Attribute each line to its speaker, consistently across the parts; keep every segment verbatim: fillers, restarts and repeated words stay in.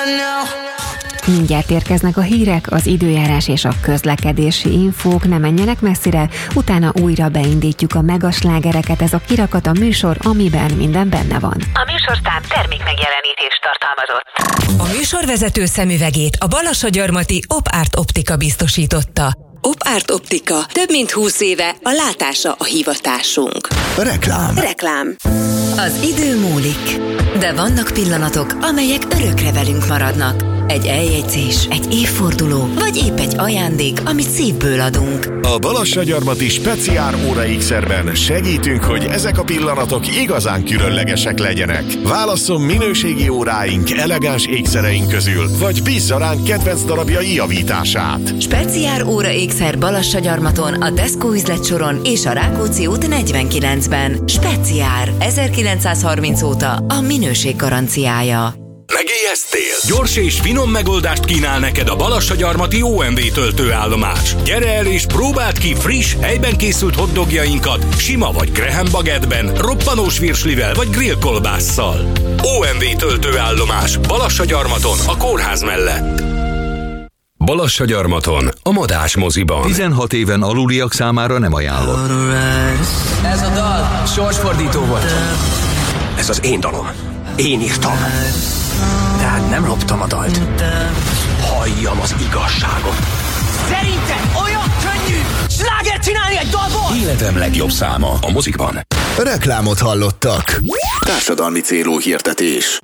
Speaker 1: Mindjárt érkeznek a hírek, az időjárás és a közlekedési infók, ne menjenek messzire, utána újra beindítjuk a megaslágereket, ez a kirakat a műsor, amiben minden benne van.
Speaker 2: A műsorszám termék megjelenítést tartalmazott.
Speaker 3: A műsorvezető szemüvegét a Balassagyarmati Op-Art Optika biztosította. Op-Art Optika, több mint húsz éve a látása a hivatásunk.
Speaker 4: Reklám.
Speaker 3: Reklám. Az idő múlik, de vannak pillanatok, amelyek örökre velünk maradnak. Egy eljegyzés, egy évforduló, vagy épp egy ajándék, amit szívből adunk.
Speaker 4: A Balassagyarmati Speciál Óra ékszerben segítünk, hogy ezek a pillanatok igazán különlegesek legyenek. Válasszon minőségi óráink, elegáns ékszereink közül, vagy bízza ránk kedvenc darabjai javítását.
Speaker 3: Speciál Óra ékszer Balassagyarmaton, a Tesco üzletsoron és a Rákóczi út negyvenkilencben. Speciál ezerkilencszázharminc óta a minőség garanciája.
Speaker 5: Megijesztél? Gyors és finom megoldást kínál neked a Balassagyarmati o em vé töltőállomás. Gyere el és próbáld ki friss, helyben készült hotdogjainkat sima vagy graham bagettben, roppanós virslivel vagy grillkolbásszal. o em vé töltőállomás Balassagyarmaton, a kórház mellett. Balassagyarmaton, a Madás moziban.
Speaker 6: tizenhat éven aluliak számára nem ajánlott.
Speaker 7: Ez a dal sorsfordító volt.
Speaker 8: Ez az én dalom. Én írtam. Tehát nem loptam a dalt. Halljam az igazságot.
Speaker 7: Szerintem olyan könnyű slágert csinálni egy dalból!
Speaker 5: Életem legjobb száma a mozikban.
Speaker 4: Reklámot hallottak. Társadalmi célú hirdetés.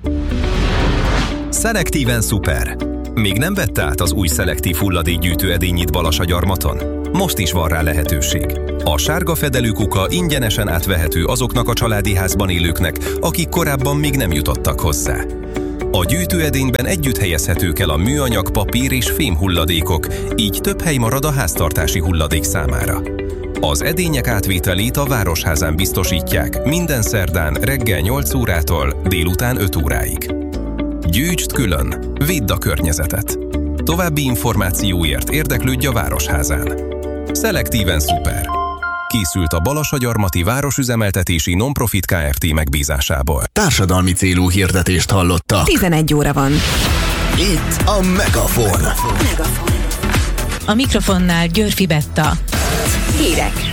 Speaker 9: Szelektíven szuper. Még nem vett át az új szelektív hulladékgyűjtő edényit Balassagyarmaton? Most is van rá lehetőség. A sárga fedelű kuka ingyenesen átvehető azoknak a családi házban élőknek, akik korábban még nem jutottak hozzá. A gyűjtőedényben együtt helyezhetők el a műanyag, papír és fém hulladékok, így több hely marad a háztartási hulladék számára. Az edények átvételét a Városházán biztosítják minden szerdán reggel nyolc órától délután öt óráig. Gyűjtsd külön, védd a környezetet. További információért érdeklődj a Városházán. Szelektíven szuper. Készült a Balassagyarmati Városüzemeltetési Non-Profit Kft. Megbízásából.
Speaker 4: Társadalmi célú hirdetést hallottak.
Speaker 3: tizenegy óra van.
Speaker 4: Itt a Megafon.
Speaker 3: Megafon.
Speaker 10: A mikrofonnál Györfi Betta.
Speaker 3: Hírek.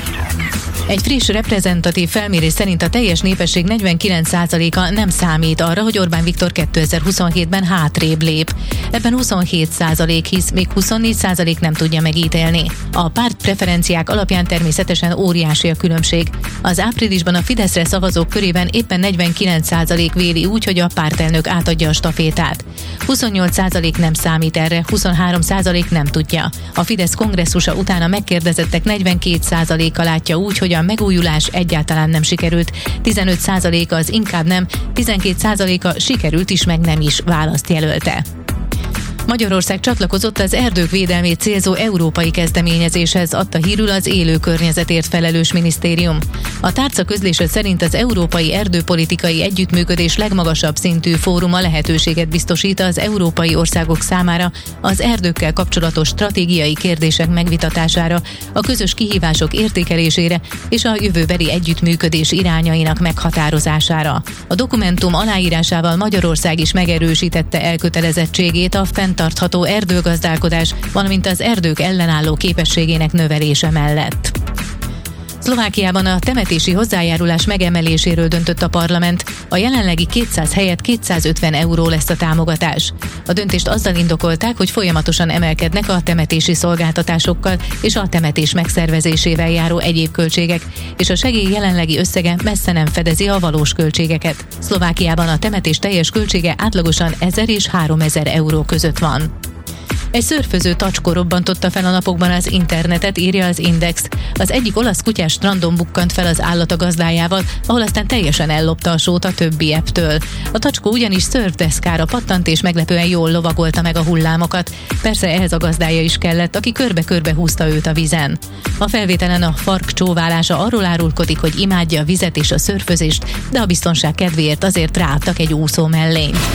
Speaker 10: Egy friss reprezentatív felmérés szerint a teljes népesség negyvenkilenc százaléka nem számít arra, hogy Orbán Viktor kétezer-huszonhétben hátrébb lép. Ebben huszonhét százalék hisz, még huszonnégy százalék nem tudja megítélni. A párt preferenciák alapján természetesen óriási a különbség. Az áprilisban a Fideszre szavazók körében éppen negyvenkilenc százalék véli úgy, hogy a pártelnök átadja a stafétát. huszonnyolc százalék nem számít erre, huszonhárom százalék nem tudja. A Fidesz kongresszusa után a megkérdezettek negyvenkét százaléka látja úgy, hogy a megújulás egyáltalán nem sikerült, tizenöt százaléka az inkább nem, tizenkét százaléka sikerült is, meg nem is választ jelölte. Magyarország csatlakozott az erdők védelmét célzó európai kezdeményezéshez, adta hírül az élő környezetért felelős minisztérium. A tárca közlése szerint az európai erdőpolitikai együttműködés legmagasabb szintű fóruma lehetőséget biztosít az európai országok számára az erdőkkel kapcsolatos stratégiai kérdések megvitatására, a közös kihívások értékelésére és a jövőbeli együttműködés irányainak meghatározására. A dokumentum aláírásával Magyarország is megerősítette elkötelezettségét a fenntartható erdőgazdálkodás, valamint az erdők ellenálló képességének növelése mellett. Szlovákiában a temetési hozzájárulás megemeléséről döntött a parlament. A jelenlegi kétszáz helyett kétszázötven euró lesz a támogatás. A döntést azzal indokolták, hogy folyamatosan emelkednek a temetési szolgáltatásokkal és a temetés megszervezésével járó egyéb költségek, és a segély jelenlegi összege messze nem fedezi a valós költségeket. Szlovákiában a temetés teljes költsége átlagosan ezer és háromezer euró között van. Egy szörföző tacskó robbantotta fel a napokban az internetet, írja az Index. Az egyik olasz kutyás strandon bukkant fel az állat a gazdájával, ahol aztán teljesen ellopta a sót a többi apptől. A tacskó ugyanis szörfdeszkára pattant és meglepően jól lovagolta meg a hullámokat. Persze ehhez a gazdája is kellett, aki körbe-körbe húzta őt a vízen. A felvételen a fark csóválása arról árulkodik, hogy imádja a vizet és a szörfözést, de a biztonság kedvéért azért ráadtak egy úszó mellényt.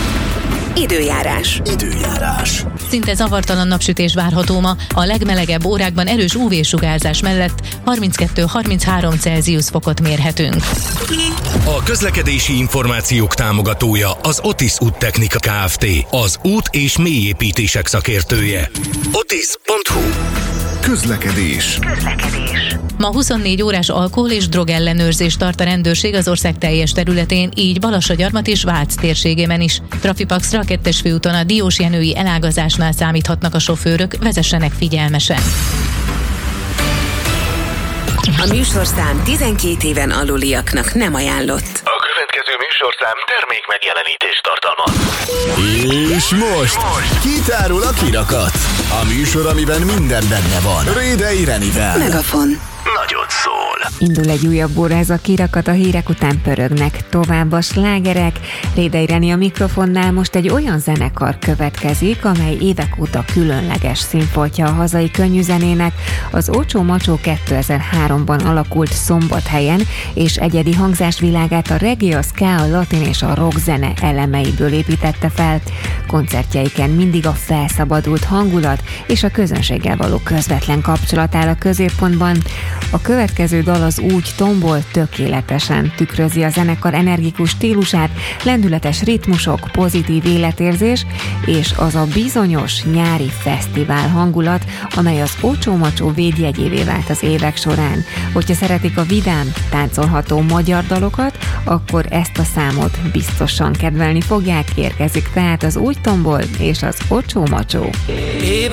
Speaker 3: Időjárás.
Speaker 11: Időjárás.
Speaker 10: Szinte zavartalan napsütés várható ma, a legmelegebb órákban erős ú vé-sugárzás mellett harminckettő-harminchárom Celsius fokot mérhetünk.
Speaker 5: A közlekedési információk támogatója az Otis Úttechnika Kft. Az út- és mélyépítések szakértője. otis pont hu.
Speaker 4: Közlekedés.
Speaker 2: Közlekedés.
Speaker 10: Ma huszonnégy órás alkohol- és drogellenőrzést tart a rendőrség az ország teljes területén, így Balassagyarmat és Vác térségében is. Trafipaxra a kettes főúton a Diósjenői elágazásnál számíthatnak a sofőrök, vezessenek figyelmesen.
Speaker 3: A műsorszám tizenkét éven aluliaknak nem ajánlott.
Speaker 4: A következő műsorszám termék megjelenítést tartalmaz.
Speaker 11: És most kitárul a kirakat. A műsor, amiben minden benne van. Rédei Renivel.
Speaker 3: Megafon.
Speaker 4: Nagyon szól.
Speaker 1: Indul egy újabb óra, ez a kirakat, a hírek után pörögnek tovább a slágerek. Rédei Reni a mikrofonnál. Most egy olyan zenekar következik, amely évek óta különleges színfoltja a hazai könnyűzenének. Az Ocsó Macsó kétezer-háromban alakult Szombathelyen, és egyedi hangzásvilágát a reggae, a ska, a latin és a rock zene elemeiből építette fel. Koncertjeiken mindig a felszabadult hangulat és a közönséggel való közvetlen kapcsolat áll a középpontban. A következő dal az úgy tombol, tökéletesen tükrözi a zenekar energikus stílusát, lendületes ritmusok, pozitív életérzés, és az a bizonyos nyári fesztivál hangulat, amely az Ocsó Macsó védjegyévé vált az évek során. Hogyha szeretik a vidám, táncolható magyar dalokat, akkor ezt a számot biztosan kedvelni fogják, érkezik tehát az úgy tombol és az Ocsó Macsó.